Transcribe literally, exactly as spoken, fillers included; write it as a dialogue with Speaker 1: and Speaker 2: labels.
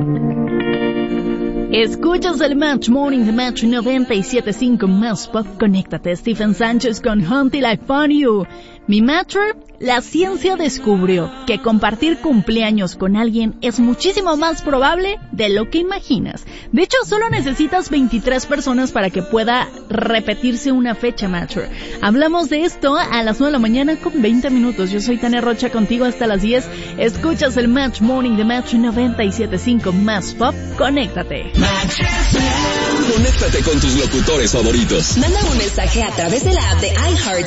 Speaker 1: Escuchas el Match Morning de Match noventa y siete punto cinco Más Pop. Conéctate, Stephen Sánchez con Until I Found You. Mi Matcher, la ciencia descubrió que compartir cumpleaños con alguien es muchísimo más probable de lo que imaginas. De hecho, solo necesitas veintitrés personas para que pueda repetirse una fecha, Matcher. Hablamos de esto a las nueve de la mañana con veinte minutos. Yo soy Tania Rocha, contigo hasta las diez. Escuchas el Match Morning de Match noventa y siete punto cinco Más Pop. Conéctate.
Speaker 2: Conéctate con tus locutores favoritos.
Speaker 3: Manda un mensaje a través de la app de iHeart